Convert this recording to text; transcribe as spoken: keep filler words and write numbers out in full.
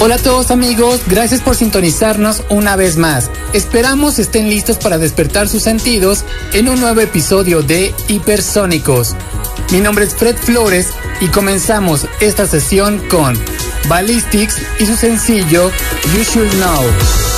Hola a todos amigos, gracias por sintonizarnos una vez más. Esperamos estén listos para despertar sus sentidos en un nuevo episodio de Hipersónicos. Mi nombre es Fred Flores y comenzamos esta sesión con Ballistics y su sencillo You Should Know.